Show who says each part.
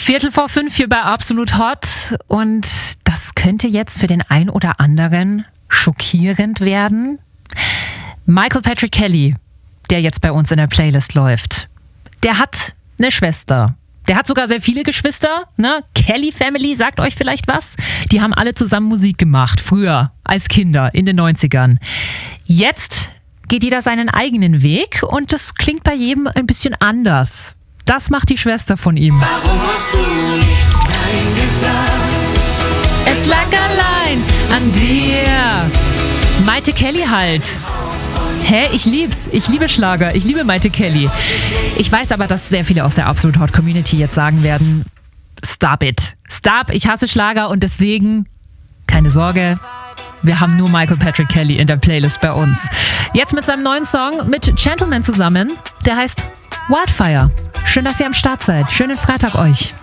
Speaker 1: 4:15 hier bei Absolut Hot und das könnte jetzt für den ein oder anderen schockierend werden. Michael Patrick Kelly, der jetzt bei uns in der Playlist läuft, der hat eine Schwester. Der hat sogar sehr viele Geschwister, ne? Kelly Family, sagt euch vielleicht was? Die haben alle zusammen Musik gemacht, früher, als Kinder, in den 90ern. Jetzt geht jeder seinen eigenen Weg und das klingt bei jedem ein bisschen anders. Das macht die Schwester von ihm.
Speaker 2: Warum hast du nicht Nein gesagt?
Speaker 1: Es lag allein an dir. Maite Kelly halt. Hä? Ich lieb's. Ich liebe Schlager. Ich liebe Maite Kelly. Ich weiß aber, dass sehr viele aus der Absolut Hot Community jetzt sagen werden, stop it. Stop, ich hasse Schlager und deswegen, keine Sorge, wir haben nur Michael Patrick Kelly in der Playlist bei uns. Jetzt mit seinem neuen Song mit Gentleman zusammen. Der heißt Wildfire. Schön, dass ihr am Start seid. Schönen Freitag euch.